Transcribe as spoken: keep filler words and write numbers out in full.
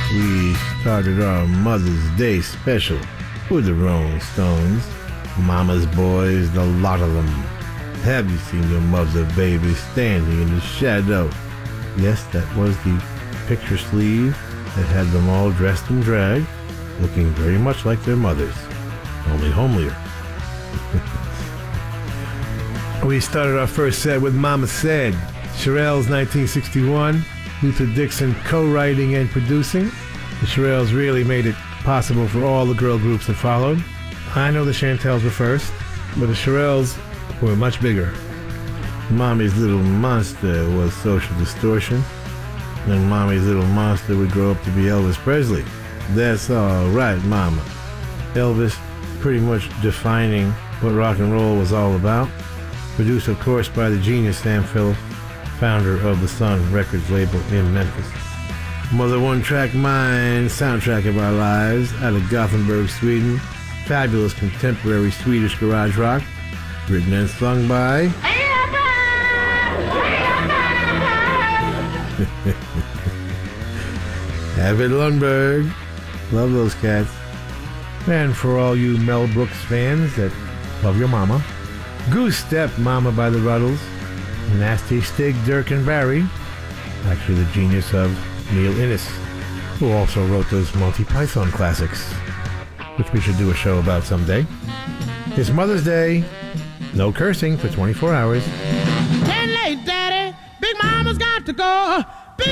we started our Mother's Day special with the Rolling Stones. Mama's boys, the lot of them. Have you seen your mother, baby, standing in the shadow? Yes, that was the picture sleeve that had them all dressed in drag, looking very much like their mothers, only homelier. We started our first set with Mama Said, Shirelles nineteen sixty-one, Luther Dixon co-writing and producing. The Shirelles really made it possible for all the girl groups that followed. I know the Chantels were first, but the Shirelles were much bigger. Mommy's Little Monster was Social Distortion, and Mommy's Little Monster would grow up to be Elvis Presley. That's all right, Mama. Elvis pretty much defining what rock and roll was all about. Produced, of course, by the genius Sam Phillips, founder of the Sun Records label in Memphis. Mother One Track Mind, soundtrack of our lives, out of Gothenburg, Sweden. Fabulous contemporary Swedish garage rock, written and sung by Arvid Lundberg. Love those cats. And for all you Mel Brooks fans that love your mama, Goose Step Mama by the Ruddles, Nasty Stig, Dirk and Barry, actually the genius of Neil Innes, who also wrote those Monty Python classics, which we should do a show about someday. It's Mother's Day. No cursing for twenty-four hours. Ten late, Daddy. Big Mama's got to go.